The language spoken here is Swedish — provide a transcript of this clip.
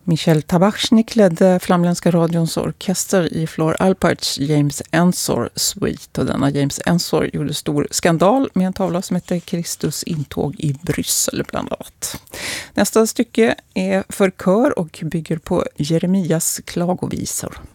Michel Tabachnik ledde flamländska radions orkester i Floor Alparts James Ensor Suite, och denna James Ensor gjorde stor skandal med en tavla som heter Kristus intåg i Bryssel bland annat. Nästa stycke är för kör och bygger på Jeremias klagovisor.